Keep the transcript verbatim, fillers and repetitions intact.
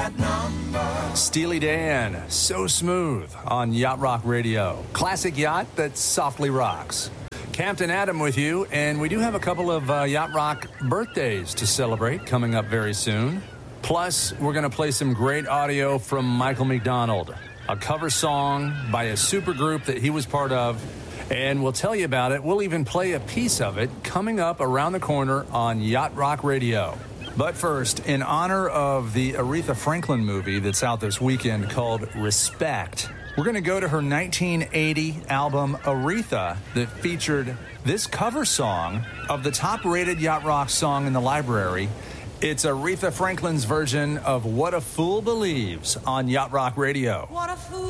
that number. Steely Dan, So Smooth on Yacht Rock Radio. Classic yacht that softly rocks. Captain Adam with you, and we do have a couple of uh, Yacht Rock birthdays to celebrate coming up very soon. Plus, we're going to play some great audio from Michael McDonald, a cover song by a supergroup that he was part of, and we'll tell you about it. We'll even play a piece of it coming up around the corner on Yacht Rock Radio. But first, in honor of the Aretha Franklin movie that's out this weekend called Respect, we're going to go to her nineteen eighty album Aretha that featured this cover song of the top-rated Yacht Rock song in the library. It's Aretha Franklin's version of What a Fool Believes on Yacht Rock Radio. What a fool